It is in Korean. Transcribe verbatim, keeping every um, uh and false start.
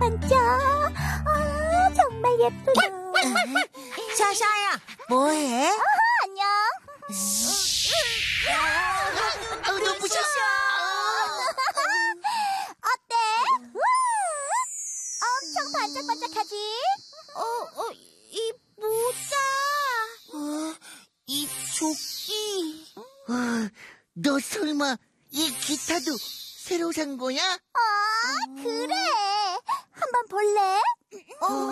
반짝반짝. 아, 정말 예쁘다. 샤샤야, 뭐해? 아, 안녕. 어, 눈부셨어. 어때? 우와! 엄청 반짝반짝하지? 어, 어, 이 모자. 어, 이 조끼. 어, 너 설마 이 기타도 새로 산 거야? 아, 그래. 한번 볼래? 어,